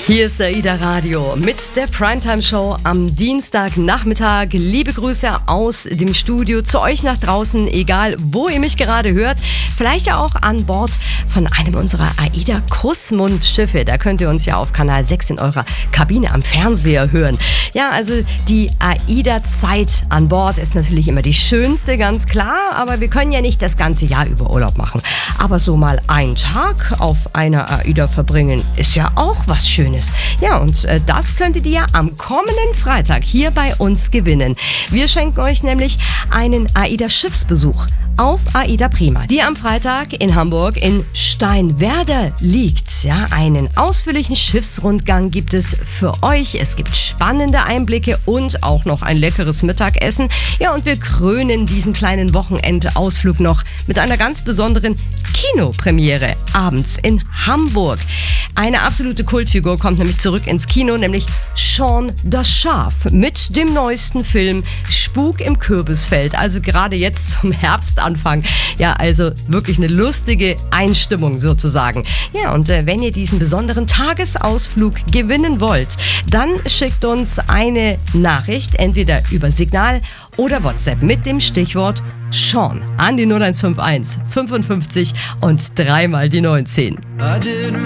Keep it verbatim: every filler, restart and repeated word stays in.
Hier ist AIDA Radio mit der Primetime Show am Dienstagnachmittag. Liebe Grüße aus dem Studio zu euch nach draußen, egal wo ihr mich gerade hört. Vielleicht ja auch an Bord von einem unserer AIDA Kussmund-Schiffe. Da könnt ihr uns ja auf Kanal sechs in eurer Kabine am Fernseher hören. Ja, also die AIDA-Zeit an Bord ist natürlich immer die schönste, ganz klar. Aber wir können ja nicht das ganze Jahr über Urlaub machen. Aber so mal einen Tag auf einer AIDA verbringen, ist ja auch was Schönes. Ja, und äh, das könntet ihr am kommenden Freitag hier bei uns gewinnen. Wir schenken euch nämlich einen AIDA-Schiffsbesuch auf AIDA Prima, die am Freitag in Hamburg in Steinwerder liegt. Ja, einen ausführlichen Schiffsrundgang gibt es für euch. Es gibt spannende Einblicke und auch noch ein leckeres Mittagessen. Ja, und wir krönen diesen kleinen Wochenendausflug noch mit einer ganz besonderen Kinopremiere abends in Hamburg. Eine absolute Kultfigur kommt nämlich zurück ins Kino, nämlich Shaun das Schaf mit dem neuesten Film Spuk im Kürbisfeld. Also gerade jetzt zum Herbstanfang. Ja, also wirklich eine lustige Einstimmung sozusagen. Ja, und äh, wenn ihr diesen besonderen Tagesausflug gewinnen wollt, dann schickt uns eine Nachricht, entweder über Signal oder WhatsApp mit dem Stichwort Shaun an die null eins fünf eins fünfundfünfzig und dreimal die neunzehn.